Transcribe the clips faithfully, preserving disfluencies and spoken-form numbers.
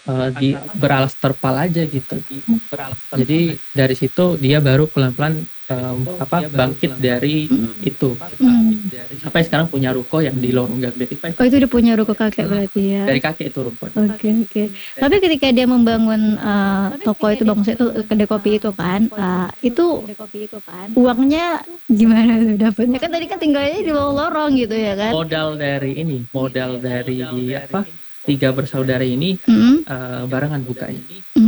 eee, di beralas terpal aja gitu. Jadi Mhm. dari situ dia baru pelan-pelan, mmm, apa, bangkit dari itu. Mhm. Sampai sekarang punya ruko yang di Lorong Gambir itu. Oh itu udah punya ruko kakek berarti ya? Dari kakek itu ruko. Oke oke. Tapi ketika dia membangun, eee, toko itu Bang, maksudnya itu kedai kopi itu kan, eee, itu uangnya gimana tuh dapetnya? Kan tadi kan tinggalnya di lorong-lorong gitu ya kan? Modal dari ini, modal dari apa, tiga bersaudara ini, Mhm. eee, barengan bukanya.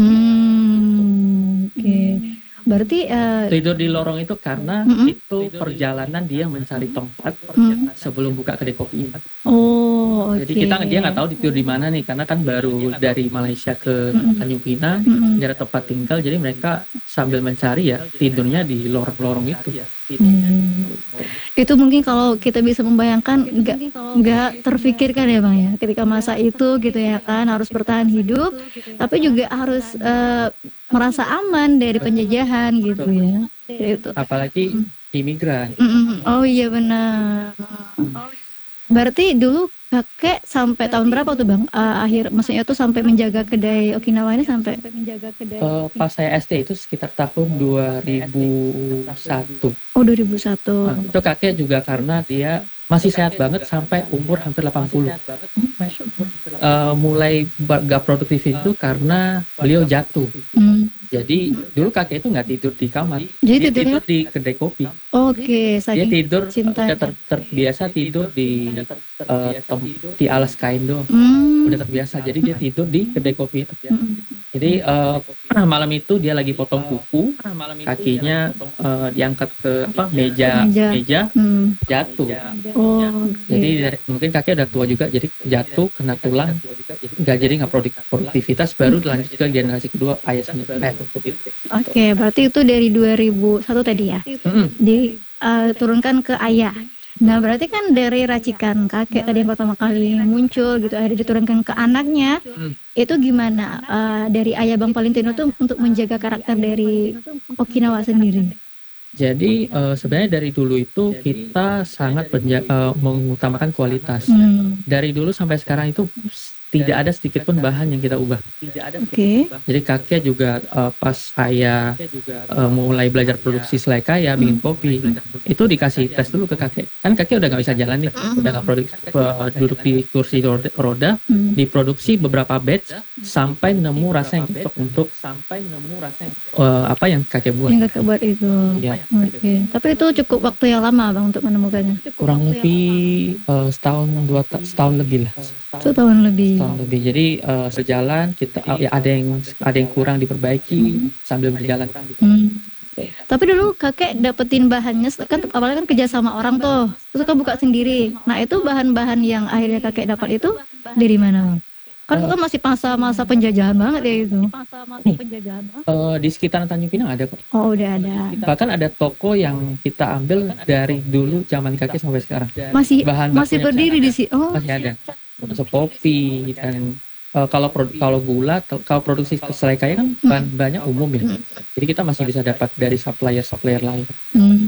Mmm, oke. Berarti, eee Tidur di lorong itu karena Mhm. itu perjalanan dia mencari tempat Mhm. sebelum buka kedai kopi ini. Oh, Jadi oke. kita dia nggak tahu tidur di mana nih, karena kan baru dari Malaysia ke Mhm. Tanjung Pinang, Mhm. nggak ada tempat tinggal, jadi mereka sambil mencari ya tidurnya di lorong-lorong itu. Mmm. Itu mungkin kalau kita bisa membayangkan nggak nggak terfikirkan ya Bang ya, ketika masa itu gitu ya kan, harus bertahan hidup, tapi juga harus, eee, merasa aman dari penjajahan gitu Betul. ya, gitu. Apalagi Mhm. imigran. Mhm, oh iya benar. Berarti dulu kakek sampai tahun berapa tuh Bang, eee, akhir maksudnya tuh sampai menjaga kedai Okinawa ini sampai? Eee, pas saya S D itu sekitar tahun dua ribu satu. Oh dua ribu satu. Eee, itu kakek juga karena dia masih sehat banget sampai umur hampir delapan puluh. Oh, masyaallah. Eee, mulai ba nggak produktif itu karena beliau jatuh. Mmm. Jadi dulu kakek itu nggak tidur di kamar, Jadi dia tidurnya? tidur di kedai kopi. Oke, Dia saking tidur udah ter cintanya. terbiasa tidur di, eee, tem di alas kain doang, Mmm. udah terbiasa. Jadi dia tidur di kedai kopi itu. Mhm. Jadi, eee, malam itu dia lagi potong kuku, kakinya, eee, diangkat ke apa, meja Meja. meja, Mhm. jatuh. Jadi Oke. dari mungkin kakek udah tua juga, jadi jatuh kena tulang, nggak jadi nggak prodik produktivitas, baru lanjut ke generasi kedua ayah sendiri. Oke, berarti itu dari dua ribu satu tadi ya? Mhm. Di eee, turunkan ke ayah. Nah berarti kan dari racikan kakek tadi yang pertama kali muncul gitu, akhirnya diturunkan ke anaknya, Mhm. itu gimana, eee, dari ayah Bang Valentino tuh untuk menjaga karakter dari Okinawa sendiri? Jadi, eee, sebenarnya dari dulu itu kita sangat menja eee, mengutamakan kualitas. Mmm. Dari dulu sampai sekarang itu tidak ada sedikit pun bahan yang kita ubah. Oke. Jadi kakek juga, eee, pas saya, eee, mulai belajar produksi selai kaya, bikin Mhm. kopi, itu dikasih tes dulu ke kakek. Kan kakek udah nggak bisa jalan nih, Mhm. udah nggak produk eee, duduk di kursi rod roda, Mhm. diproduksi beberapa batch sampai nemu rasa yang cocok untuk, eee, apa yang kakek buat. Yang Kakak buat itu. Iya. Oke. Tapi itu cukup waktu yang lama Bang untuk menemukannya? Kurang lebih, eee, setahun, dua ta setahun lebih lah. Setahun lebih. Setahun lebih. Jadi, eee, sejalan kita eee, ya ada yang ada yang kurang diperbaiki sambil berjalan. Mmm. Tapi dulu kakek dapetin bahannya s kan awalnya kan kerja sama orang tuh, terus Kakak buka sendiri. Nah itu bahan-bahan yang akhirnya kakek dapat itu dari mana Bang? Kan itu Eee kan masih masa-masa penjajahan banget ya itu. Nih, eee, di sekitaran Tanjung Pinang ada kok. Oh udah ada. Bahkan ada toko yang kita ambil dari dulu zaman kakek sampai sekarang. Masih Bahan masih bakunya masih berdiri ada. di si oh. Masih ada. Termasuk kopi dan, eee, kalau prod kalau gula kalau produksi selai kaya kan bahan Mhm. bahannya umum ya. Mhm. Jadi kita masih bisa dapat dari supplier-supplier lain. Mmm.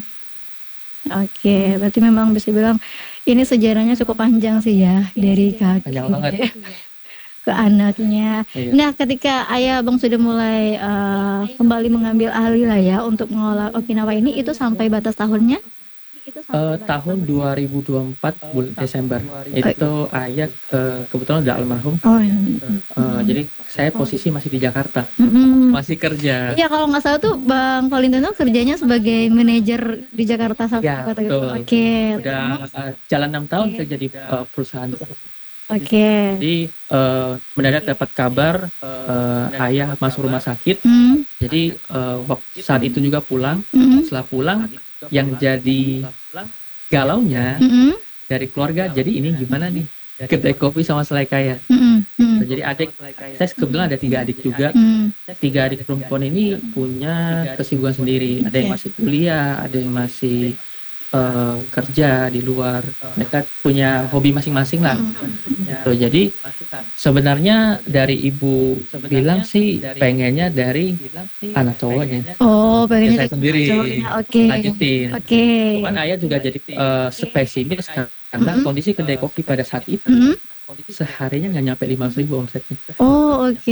Oke, berarti memang bisa bilang ini sejarahnya cukup panjang sih ya, dari kakek Panjang banget. ke anaknya. Iya. Nah ketika ayah Abang sudah mulai, eee, kembali mengambil alih lah ya untuk mengolah Okinawa ini, itu sampai batas tahunnya? Eee, tahun dua ribu dua puluh empat bulan Desember. Itu ayah, eee, kebetulan udah almarhum. Oh ya. Mhm. Eee, jadi saya posisi masih di Jakarta, Mhm. masih kerja. Iya kalau nggak salah tuh Bang Valentino kerjanya sebagai manajer di Jakarta Salah Iya Satu Kota gitu. betul. Oke. Udah, eee, jalan enam tahun kerja di, eee, perusahaan itu. Oke. Jadi, eee, mendadak dapat kabar, eee, ayah masuk rumah sakit. Mmm. Jadi, eee, wak saat itu juga pulang, Mhm. setelah pulang yang jadi galaunya Mhm. dari keluarga, jadi ini gimana nih, kedai kopi sama selai kaya. Mhm mhm. Jadi adik saya kebetulan ada tiga adik juga. Mmm. Tiga adik perempuan ini punya kesibukan sendiri. Ada yang Oke. masih kuliah, ada yang masih, eee, kerja di luar. Mereka punya hobi masing-masing lah. Mhm. Gitu. Jadi sebenarnya dari ibu bilang sih pengennya dari anak cowoknya. Oh Ya pengennya saya dari sendiri cowoknya, oke. lanjutin. Oke. Cuman ayah juga jadi, eee, spesimis karena Mhm. kondisi kedai kopi pada saat itu, Mhm. seharinya nggak nyampe lima ratus ribu omsetnya. Oh oke.